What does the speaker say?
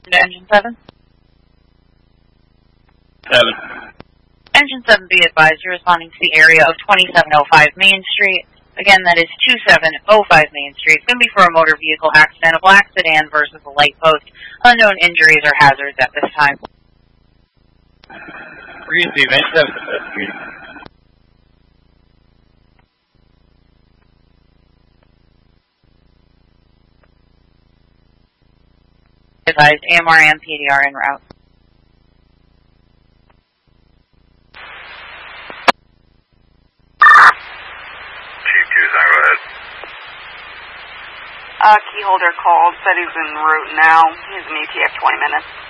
Engine 7? 7. Engine 7, be advised, you're responding to the area of 2705 Main Street. Again, that is 2705 Main Street. It's going to be for a motor vehicle accident, a black sedan versus a light post. Unknown injuries or hazards at this time. Receive, Engine 7. Advised, AMR and PDR en route. Keyholder called, said he's en route now. He's an ETA of 20 minutes.